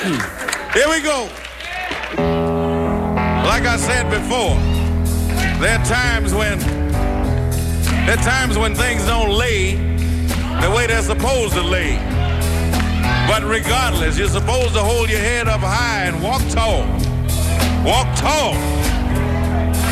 Here we go. Like I said before, there are times when things don't lay the way they're supposed to lay. But regardless, you're supposed to hold your head up high and walk tall. Walk tall.